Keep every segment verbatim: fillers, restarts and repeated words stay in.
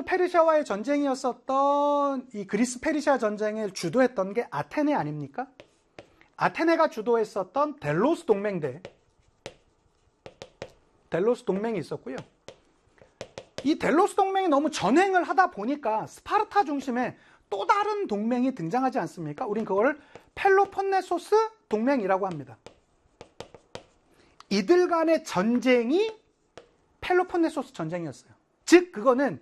페르시아와의 전쟁이었었던 이 그리스 페르시아 전쟁을 주도했던 게 아테네 아닙니까? 아테네가 주도했었던 델로스 동맹대, 델로스 동맹이 있었고요. 이 델로스 동맹이 너무 전횡을 하다 보니까 스파르타 중심의 또 다른 동맹이 등장하지 않습니까? 우린 그걸 펠로폰네소스 동맹이라고 합니다. 이들 간의 전쟁이 펠로폰네소스 전쟁이었어요. 즉 그거는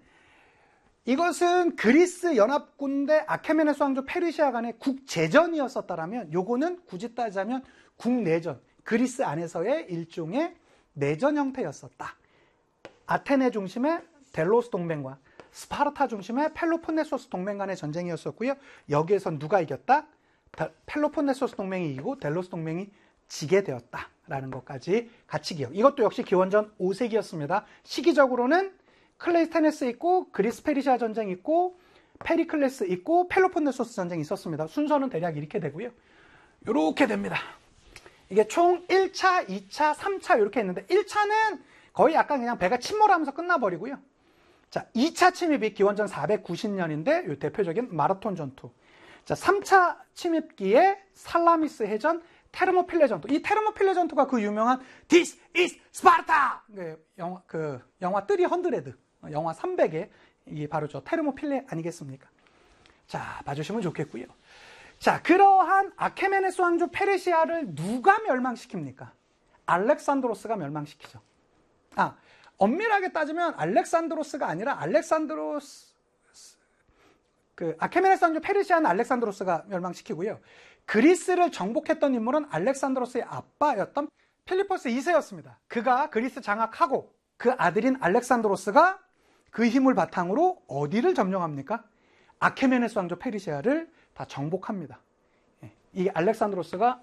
이것은 그리스 연합군대 아케메네스 왕조 페르시아 간의 국제전이었었다라면 요거는 굳이 따지자면 국내전, 그리스 안에서의 일종의 내전 형태였었다. 아테네 중심의 델로스 동맹과 스파르타 중심의 펠로폰네소스 동맹 간의 전쟁이었었고요. 여기에선 누가 이겼다? 펠로폰네소스 동맹이 이기고 델로스 동맹이 지게 되었다라는 것까지 같이 기억. 이것도 역시 기원전 오 세기였습니다. 시기적으로는 클레이스테네스 있고 그리스 페르시아 전쟁 있고 페리클레스 있고 펠로폰네소스 전쟁이 있었습니다. 순서는 대략 이렇게 되고요. 이렇게 됩니다. 이게 총 일 차, 이 차, 삼 차 이렇게 했는데 일 차는 거의 약간 그냥 배가 침몰하면서 끝나버리고요. 자, 이 차 침입이 기원전 사백구십 년인데 이 대표적인 마라톤 전투. 자, 삼 차 침입기에 살라미스 해전, 테르모필레 전투. 이 테르모필레 전투가 그 유명한 This is Sparta! 그 영화, 그 영화 삼백, 영화 삼백에 이게 바로 저 테르모필레 아니겠습니까? 자, 봐주시면 좋겠고요. 자, 그러한 아케메네스 왕조 페르시아를 누가 멸망시킵니까? 알렉산드로스가 멸망시키죠. 아, 엄밀하게 따지면 알렉산드로스가 아니라 알렉산드로스, 그 아케메네스 왕조 페르시아는 알렉산드로스가 멸망시키고요. 그리스를 정복했던 인물은 알렉산드로스의 아빠였던 필리포스 이 세였습니다. 그가 그리스 장악하고 그 아들인 알렉산드로스가 그 힘을 바탕으로 어디를 점령합니까? 아케메네스 왕조 페르시아를 다 정복합니다. 이 알렉산드로스가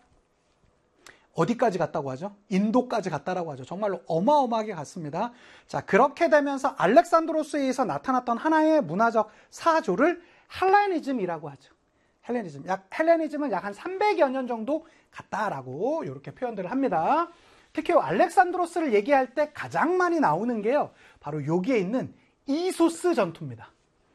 어디까지 갔다고 하죠? 인도까지 갔다라고 하죠. 정말로 어마어마하게 갔습니다. 자, 그렇게 되면서 알렉산드로스에 의해서 나타났던 하나의 문화적 사조를 헬레니즘이라고 하죠. 헬레니즘. 약, 헬레니즘은 약 한 삼백여 년 정도 갔다라고 이렇게 표현들을 합니다. 특히 알렉산드로스를 얘기할 때 가장 많이 나오는 게요. 바로 여기에 있는 이소스 전투입니다.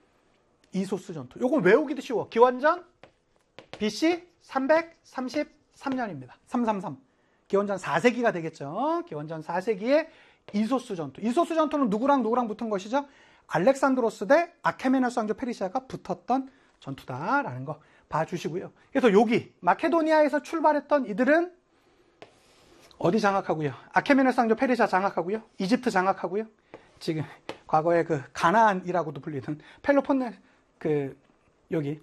이소스 전투. 요건 외우기도 쉬워. 기원전 비씨 삼백삼십삼 년입니다. 삼백삼십삼. 기원전 사 세기가 되겠죠. 기원전 사 세기의 이소스 전투. 이소스 전투는 누구랑 누구랑 붙은 것이죠? 알렉산드로스 대 아케메네스 왕조 페르시아가 붙었던 전투다라는 거 봐주시고요. 그래서 여기 마케도니아에서 출발했던 이들은 어디 장악하고요? 아케메네스 왕조 페르시아 장악하고요. 이집트 장악하고요. 지금 과거에 그 가나안이라고도 불리던 펠로폰네 그 여기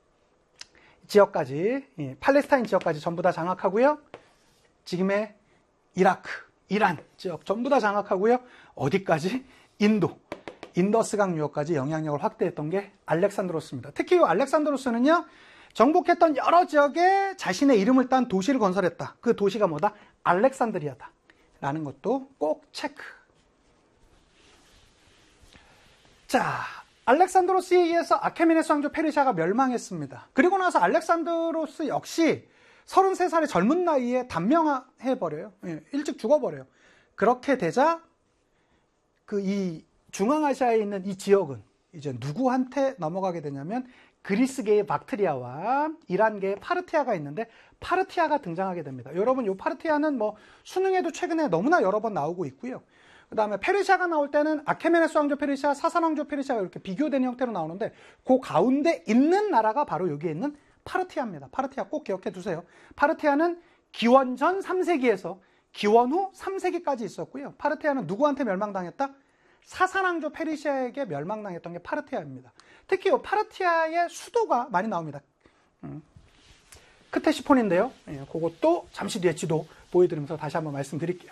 지역까지, 예, 팔레스타인 지역까지 전부 다 장악하고요. 지금의 이라크, 이란 지역 전부 다 장악하고요. 어디까지? 인도, 인더스강 유역까지 영향력을 확대했던 게 알렉산드로스입니다. 특히 이 알렉산드로스는요, 정복했던 여러 지역에 자신의 이름을 딴 도시를 건설했다. 그 도시가 뭐다? 알렉산드리아다. 라는 것도 꼭 체크. 자, 알렉산드로스에 의해서 아케메네스 왕조 페르시아가 멸망했습니다. 그리고 나서 알렉산드로스 역시 서른세 살의 젊은 나이에 단명해버려요. 일찍 죽어버려요. 그렇게 되자 그 이 중앙아시아에 있는 이 지역은 이제 누구한테 넘어가게 되냐면 그리스계의 박트리아와 이란계의 파르티아가 있는데 파르티아가 등장하게 됩니다. 여러분, 이 파르티아는 뭐 수능에도 최근에 너무나 여러 번 나오고 있고요. 그 다음에 페르시아가 나올 때는 아케메네스 왕조 페르시아, 사산 왕조 페르시아가 이렇게 비교된 형태로 나오는데 그 가운데 있는 나라가 바로 여기에 있는 파르티아입니다. 파르티아 꼭 기억해 두세요. 파르티아는 기원전 삼 세기에서 기원 후 삼 세기까지 있었고요. 파르티아는 누구한테 멸망당했다? 사산 왕조 페르시아에게 멸망당했던 게 파르티아입니다. 특히 이 파르티아의 수도가 많이 나옵니다. 음. 크테시폰인데요. 예, 그것도 잠시 뒤에 지도 보여드리면서 다시 한번 말씀드릴게요.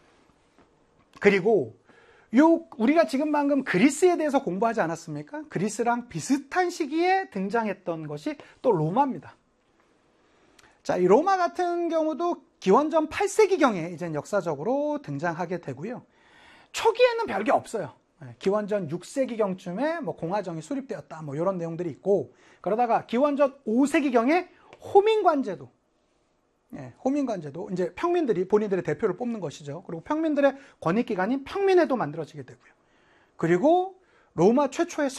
그리고 요 우리가 지금 방금 그리스에 대해서 공부하지 않았습니까? 그리스랑 비슷한 시기에 등장했던 것이 또 로마입니다. 자, 이 로마 같은 경우도 기원전 팔 세기경에 이제 역사적으로 등장하게 되고요. 초기에는 별게 없어요. 기원전 육 세기경쯤에 뭐 공화정이 수립되었다, 뭐 이런 내용들이 있고, 그러다가 기원전 오 세기경에 호민관제도, 예, 호민관제도 이제 평민들이 본인들의 대표를 뽑는 것이죠. 그리고 평민들의 권익기관인 평민회도 만들어지게 되고요. 그리고 로마 최초의